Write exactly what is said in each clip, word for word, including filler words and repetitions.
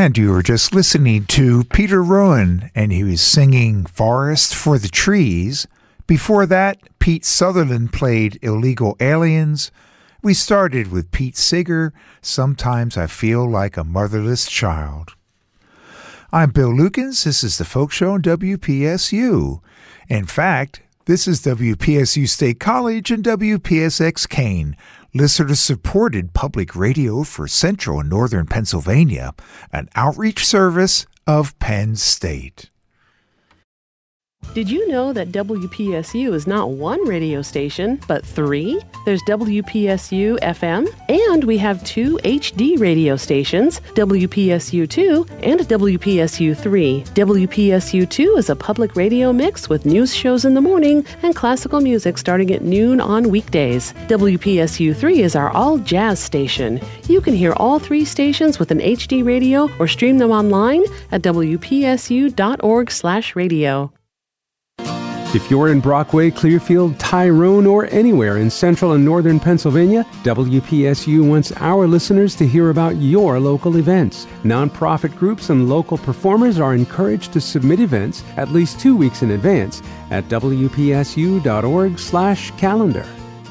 And you were just listening to Peter Rowan, and he was singing Forest for the Trees. Before that, Pete Sutherland played Illegal Aliens. We started with Pete Seeger, Sometimes I Feel Like a Motherless Child. I'm Bill Lukens. This is the Folk Show on W P S U. In fact, this is W P S U State College and W P S X Kane, listener-supported public radio for Central and Northern Pennsylvania, an outreach service of Penn State. Did you know that W P S U is not one radio station, but three? There's W P S U F M, and we have two H D radio stations, W P S U two and W P S U three. W P S U two is a public radio mix with news shows in the morning and classical music starting at noon on weekdays. W P S U three is our all-jazz station. You can hear all three stations with an H D radio or stream them online at W P S U dot org slash radio. If you're in Brockway, Clearfield, Tyrone, or anywhere in central and northern Pennsylvania, W P S U wants our listeners to hear about your local events. Nonprofit groups and local performers are encouraged to submit events at least two weeks in advance at W P S U dot org slash calendar.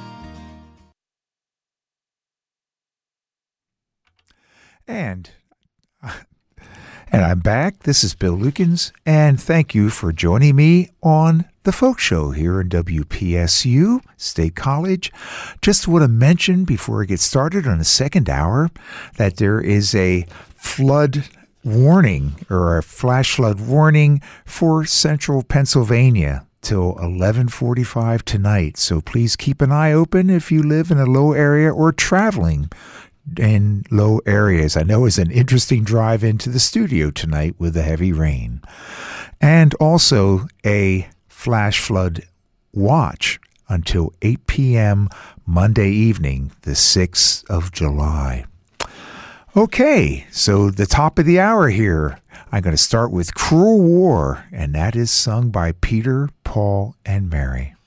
And... And I'm back. This is Bill Lukens, and thank you for joining me on The Folk Show here in W P S U State College. Just want to mention before I get started on the second hour that there is a flood warning or a flash flood warning for central Pennsylvania till eleven forty-five tonight. So please keep an eye open if you live in a low area or traveling in low areas. I know it's an interesting drive into the studio tonight with the heavy rain. And also a flash flood watch until eight p.m. Monday evening, the sixth of July. Okay, so the top of the hour here, I'm going to start with Cruel War, and that is sung by Peter, Paul, and Mary.